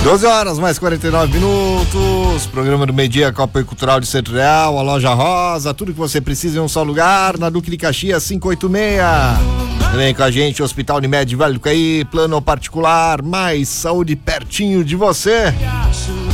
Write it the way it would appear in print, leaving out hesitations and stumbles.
12 horas mais 49 minutos, programa do meio-dia, Copa Cultural de Centro Real, a Loja Rosa, tudo que você precisa em um só lugar, na Duque de Caxias 586. Vem com a gente, Hospital Unimed Vale do Caí, plano particular, mais saúde pertinho de você.